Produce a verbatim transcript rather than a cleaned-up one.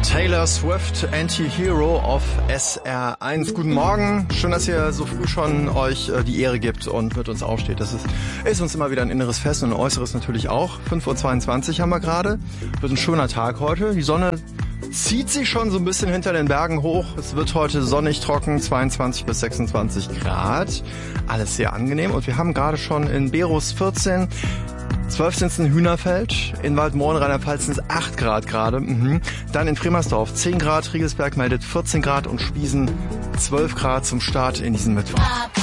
Taylor Swift, Anti-Hero auf S R eins. Guten Morgen, schön, dass ihr so früh schon euch äh, die Ehre gibt und mit uns aufsteht. Das ist, ist uns immer wieder ein inneres Fest und ein äußeres natürlich auch. fünf Uhr zweiundzwanzig haben wir gerade. Wird ein schöner Tag heute. Die Sonne zieht sich schon so ein bisschen hinter den Bergen hoch. Es wird heute sonnig, trocken, zweiundzwanzig bis sechsundzwanzig Grad. Alles sehr angenehm. Und wir haben gerade schon in Berus vierzehn, zwölf sind es in Hühnerfeld, in Waldmoorn, Rheinland-Pfalz sind es acht Grad gerade. Mhm. Dann in Fremersdorf zehn Grad, Riegelsberg meldet vierzehn Grad und Spiesen zwölf Grad zum Start in diesen Mittwoch.